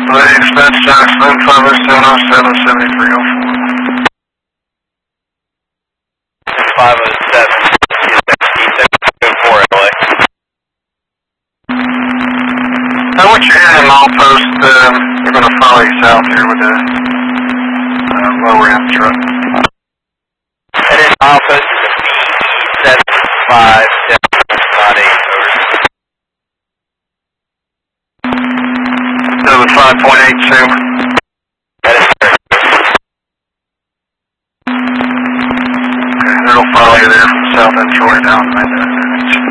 please. That's Jackson, 507077304. 507, E624 LA. I want you hearing him outpost. You're going to follow you south here with the lower end truck. And in outpost is a P75, 8, over. That was 5.82. That is correct. Okay, it'll follow you there from south end Troy down to